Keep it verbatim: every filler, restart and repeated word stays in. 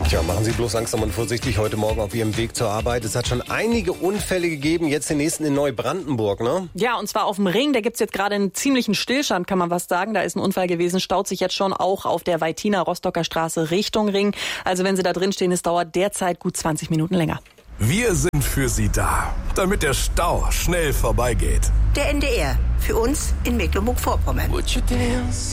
Tja, machen Sie bloß langsam und vorsichtig heute Morgen auf Ihrem Weg zur Arbeit. Es hat schon einige Unfälle gegeben, jetzt den nächsten in Neubrandenburg, ne? Ja, und zwar auf dem Ring. Da gibt's jetzt gerade einen ziemlichen Stillstand, kann man was sagen. Da ist ein Unfall gewesen, staut sich jetzt schon auch auf der Weitiner-Rostocker Straße Richtung Ring. Also wenn Sie da drin stehen, es dauert derzeit gut zwanzig Minuten länger. Wir sind für Sie da, damit der Stau schnell vorbeigeht. Der N D R, für uns in Mecklenburg-Vorpommern.